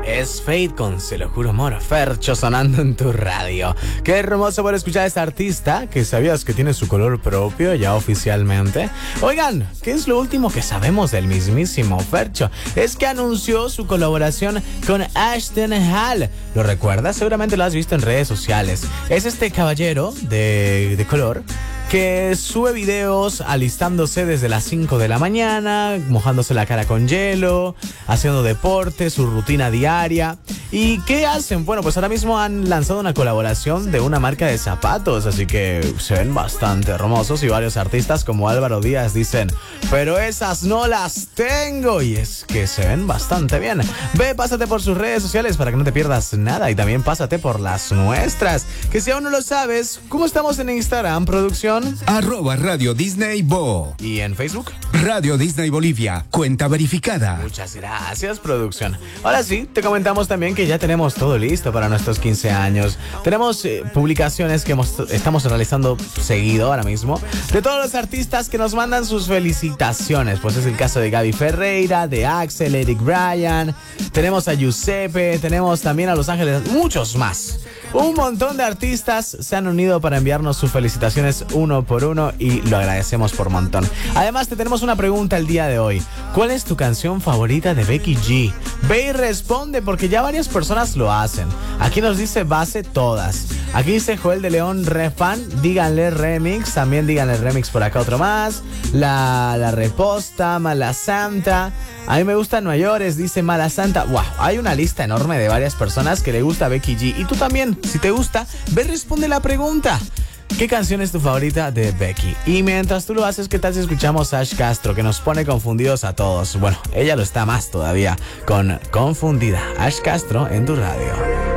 Es Fate con Se lo juro amor, Fercho sonando en tu radio. Qué hermoso poder escuchar a esta artista que sabías que tiene su color propio ya oficialmente. Oigan, ¿qué es lo último que sabemos del mismísimo Fercho? Es que anunció su colaboración con Ashton Hall. ¿Lo recuerdas? Seguramente lo has visto en redes sociales. Es este caballero de color que sube videos alistándose desde las 5 de la mañana, mojándose la cara con hielo, haciendo deporte, su rutina diaria. ¿Y qué hacen? Bueno, pues ahora mismo han lanzado una colaboración de una marca de zapatos, así que se ven bastante hermosos y varios artistas como Álvaro Díaz dicen, pero esas no las tengo, y es que se ven bastante bien. Ve, pásate por sus redes sociales para que no te pierdas nada y también pásate por las nuestras, que si aún no lo sabes, ¿cómo estamos en Instagram, producción? @Radio Disney Bo. ¿Y en Facebook? Radio Disney Bolivia, cuenta verificada. Muchas gracias, producción. Ahora sí, te comentamos también que ya tenemos todo listo para nuestros 15 años. Tenemos publicaciones que estamos realizando seguido ahora mismo de todos los artistas que nos mandan sus felicitaciones. Pues es el caso de Gaby Ferreira, de Axel, Eric Bryan, tenemos a Giuseppe, tenemos también a Los Ángeles, muchos más. Un montón de artistas se han unido para enviarnos sus felicitaciones uno por uno y lo agradecemos por montón. Además, te tenemos una pregunta el día de hoy. ¿Cuál es tu canción favorita de Becky G? Ve y responde porque ya varias personas lo hacen. Aquí nos dice Base todas. Aquí dice Joel de León, re fan, díganle remix. También díganle remix por acá otro más. La Reposta, Mala Santa. A mí me gusta Nueva York, dice Mala Santa. Wow, hay una lista enorme de varias personas que le gusta a Becky G. Y tú también, si te gusta, ve y responde la pregunta. ¿Qué canción es tu favorita de Becky? Y mientras tú lo haces, ¿qué tal si escuchamos a Ash Castro, que nos pone confundidos a todos? Bueno, ella lo está más todavía con Confundida. Ash Castro en tu radio.